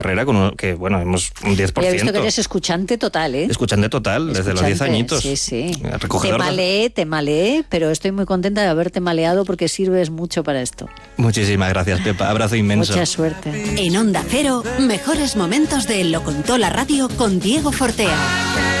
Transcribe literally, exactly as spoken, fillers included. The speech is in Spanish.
carrera, con un, que bueno, hemos un diez por ciento. He visto que eres escuchante total, ¿eh? Escuchante total, escuchante, desde los diez añitos. Sí, sí. Recogedor te maleé, te maleé, pero estoy muy contenta de haberte maleado porque sirves mucho para esto. Muchísimas gracias, Pepa. Abrazo inmenso. Mucha suerte. En Onda Cero, mejores momentos de Lo Contó la Radio con Diego Fortea.